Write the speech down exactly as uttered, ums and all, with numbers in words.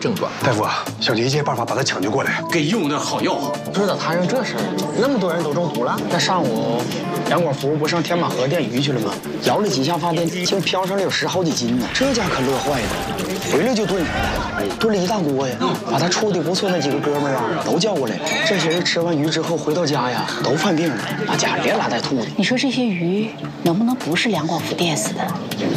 症状。 大夫，想尽一切办法把他抢救过来， 给用点好药。 不知道摊上这事儿，那么多人都中毒了。那上午杨广福不上天马河电鱼去了吗？摇了几下发电机，竟飘上了有十好几斤呢。这家可乐坏了，回来就炖上了，炖了一大锅呀。把他处的不错那几个哥们儿啊，都叫过来。这些人吃完鱼之后回到家呀，都犯病了，那家连拉带吐的。 你说这些鱼能不能不是梁广福电死的？